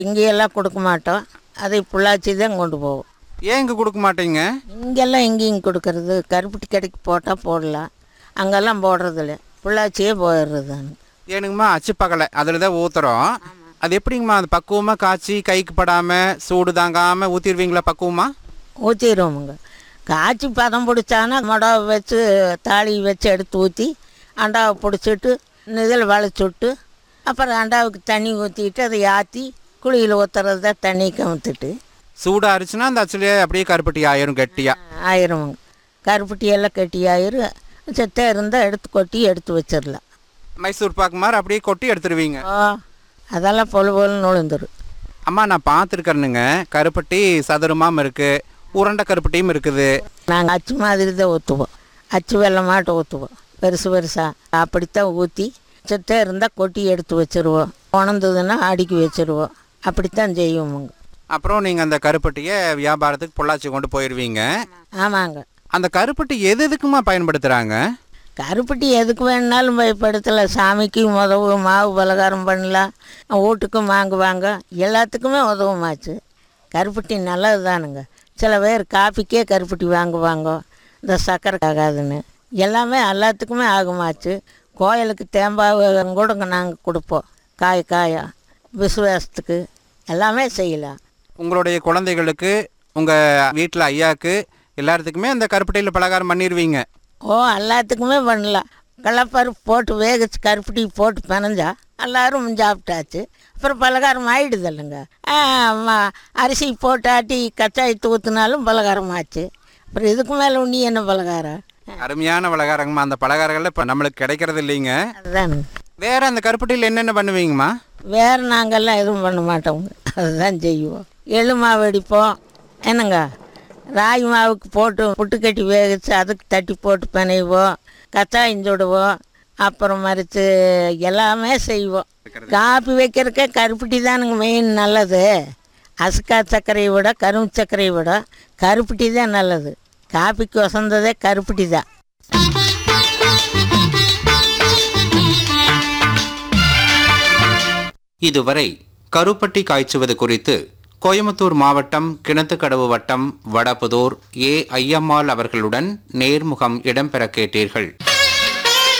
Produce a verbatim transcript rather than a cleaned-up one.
இங்கேயெல்லாம் கொடுக்க மாட்டோம், அதை பொள்ளாச்சி தான் கொண்டு போவோம். ஏன் இங்கே கொடுக்க மாட்டீங்க? இங்கெல்லாம் எங்கேயும் கொடுக்கறது, கருப்பட்டி கடைக்கு போட்டால் போடலாம், அங்கெல்லாம் போடுறதில்ல, பொள்ளாச்சியே போயிடுறது. ஏனுங்கம்மா அச்சு பகலை அதில் தான் ஊற்றுறோம். அது எப்படிங்கம்மா அது பக்குவமாக காய்ச்சி கைக்கு படாமல் சூடு தாங்காமல் ஊற்றிடுவீங்களா? பக்குவமாக ஊற்றிடுவோமுங்க. காய்ச்சி பதம் பிடிச்சானா மொடவை வச்சு தாலி வச்சு எடுத்து ஊற்றி அண்டாவை பிடிச்சிட்டு இதில் வளைச்சி விட்டு அப்புறம் அண்டாவுக்கு தண்ணி ஊற்றிட்டு அதை ஆற்றி குழியில் ஊற்றுறது தான் தண்ணி கவுத்துட்டு சூடாக இருந்துச்சுன்னா அந்த அச்சுலேயே அப்படியே கருப்பட்டி ஆயிரும் கெட்டியாக ஆயிருமுங்க. கருப்பட்டியெல்லாம் கெட்டி ஆயிரும். செத்தை இருந்தால் எடுத்து கொட்டி எடுத்து வச்சிடலாம். மைசூர் பாக்கு மாதிரி அப்படியே கொட்டி எடுத்துருவீங்க. ஓ, அதெல்லாம் பொழு பொழுன்னு நுழைந்துடும். அம்மா நான் பார்த்துருக்கேனுங்க, கருப்பட்டி சதுரமாகவும் இருக்குது, உருண்டை கருப்பட்டியும் இருக்குது. நாங்கள் அச்சு மாதிரி தான் ஊற்றுவோம், அச்சு வெள்ளமாட்ட ஊற்றுவோம், பெருசு பெருசாக அப்படித்தான் ஊற்றி செத்தை இருந்தால் கொட்டி எடுத்து வச்சுருவோம், உணர்ந்ததுன்னா அடுக்கி வச்சுருவோம், அப்படித்தான் செய்வோமுங்க. அப்புறம் நீங்கள் அந்த கருப்பட்டியை வியாபாரத்துக்கு பொள்ளாச்சி கொண்டு போயிடுவீங்க. ஆமாங்க. அந்த கருப்பட்டி எது எதுக்குமா பயன்படுத்துகிறாங்க? கருப்பட்டி எதுக்கு வேணுனாலும் பயன்படுத்தலாம். சாமிக்கு உதவு, மாவு பலகாரம் பண்ணலாம், வீட்டுக்கும் வாங்குவாங்க, எல்லாத்துக்குமே உதவுமாச்சு. கருப்பட்டி நல்லது தானுங்க. சில பேர் காஃபிக்கே கருப்பட்டி வாங்குவாங்க, இந்த சர்க்கரை ஆகாதுன்னு. எல்லாமே எல்லாத்துக்குமே ஆகுமாச்சு. கோயிலுக்கு தேம்பாவை கூட நாங்கள் கொடுப்போம், காய் காயா விசுவாசத்துக்கு எல்லாமே செய்யலாம். உங்களுடைய குழந்தைகளுக்கு, உங்கள் வீட்டில் ஐயாவுக்கு எல்லாத்துக்குமே அந்த கருப்பட்டியில் பலகாரம் பண்ணிடுவீங்க? ஓ, எல்லாத்துக்குமே பண்ணலாம். கடலப்பருப்பு போட்டு வேகச்சு கருப்பட்டி போட்டு பிணைஞ்சா எல்லோரும் சாப்பிட்டாச்சு. அப்புறம் பலகாரம் ஆகிடுது இல்லைங்க. அரிசி போட்டு ஆட்டி கச்சாயத்து ஊற்றினாலும் பலகாரம் ஆச்சு. அப்புறம் இதுக்கு மேலே உண்ணி என்ன பலகாரம்? அருமையான பலகாரங்கம்மா. அந்த பலகாரங்கள் இப்போ நம்மளுக்கு கிடைக்கிறது இல்லைங்க. அதுதானுங்க. வேறு அந்த கருப்பட்டியில் என்னென்ன பண்ணுவீங்கம்மா? வேறு நாங்கள்லாம் எதுவும் பண்ண மாட்டோங்க, அதுதான் செய்வோம். எள்ளு மாவு அடிப்போம் என்னங்க, ராகி மாவுக்கு போட்டு புட்டு கட்டி வேகச்சு அதுக்கு தட்டி போட்டு பிணைவோம், கச்சாயம் சுடுவோம், அப்புறம் மறித்து எல்லாமே செய்வோம். காப்பி வைக்கிறதுக்கே கருப்பட்டி தானுங்க மெயின் நல்லது. அசுக்கா சர்க்கரையை விட கரும்பு சர்க்கரையை விட கருப்பட்டி தான் நல்லது. காப்பிக்கு வசந்ததே கருப்பட்டி தான். இதுவரை கருப்பட்டி காய்ச்சுவது குறித்து கோயம்புத்தூர் மாவட்டம் கிணத்துக்கடவு வட்டம் வடபுதூர் ஏ ஐயம்மாள் அவர்களுடன் நேர்முகம் இடம்பெற கேட்டீர்கள்.